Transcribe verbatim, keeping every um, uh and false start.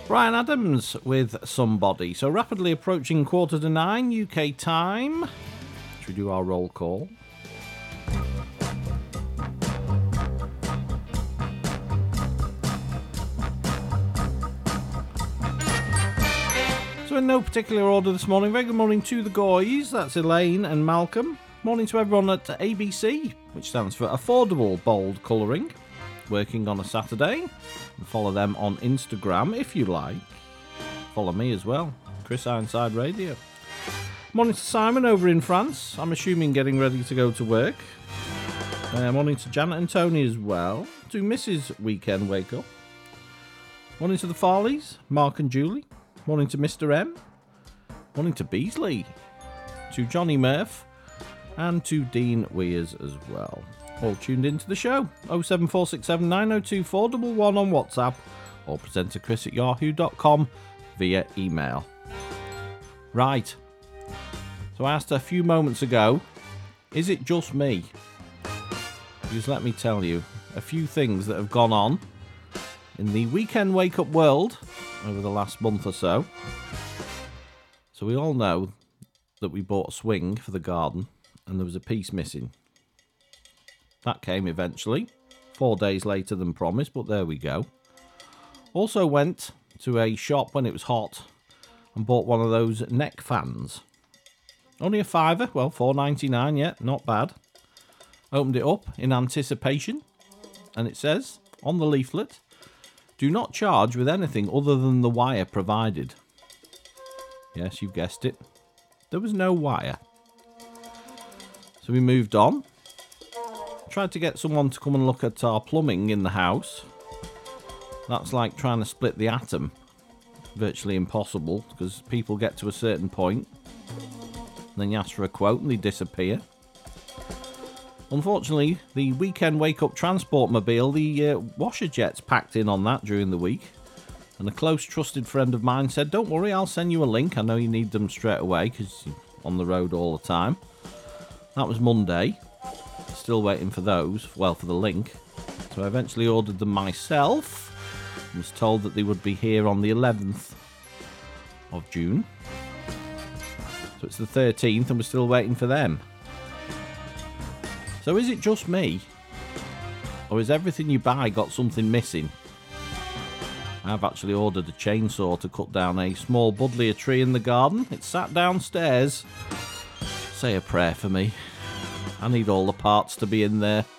Brian Adams with Somebody. So rapidly approaching quarter to nine U K time. Should we do our roll call? So in no particular order this morning, very good morning to the Goys. That's Elaine and Malcolm. Morning to everyone at A B C, which stands for Affordable Bold Colouring. Working on a Saturday. And follow them on Instagram if you like. Follow me as well, Chris Ironside Radio. Morning to Simon over in France. I'm assuming getting ready to go to work. Uh, morning to Janet and Tony as well. To Missus Weekend Wake Up. Morning to the Farleys, Mark and Julie. Morning to Mister M. Morning to Beasley. To Johnny Murph. And to Dean Weirs as well. All tuned into the show. oh seven four six seven nine oh two four one one on WhatsApp or presenter chris at yahoo dot com via email. Right. So I asked a few moments ago, is it just me? Just let me tell you a few things that have gone on in the weekend wake-up world over the last month or so. So we all know that we bought a swing for the garden and there was a piece missing. That came eventually, four days later than promised, but there we go. Also went to a shop when it was hot and bought one of those neck fans. Only a fiver, well, four ninety-nine, yeah, not bad. Opened it up in anticipation, and it says on the leaflet, do not charge with anything other than the wire provided. Yes, you guessed it. There was no wire. So we moved on. Tried to get someone to come and look at our plumbing in the house. That's like trying to split the atom. Virtually impossible, because people get to a certain point, and then you ask for a quote and they disappear. Unfortunately, the weekend wake-up transport mobile, the uh, washer jets packed in on that during the week, and a close trusted friend of mine said, don't worry, I'll send you a link. I know you need them straight away, because you're on the road all the time. That was Monday. Still waiting for those, well, for the link. So I eventually ordered them myself. I was told that they would be here on the eleventh of June. So it's the thirteenth and we're still waiting for them. So is it just me? Or has everything you buy got something missing? I've actually ordered a chainsaw to cut down a small buddleia tree in the garden. It's sat downstairs. Say a prayer for me. I need all the parts to be in there.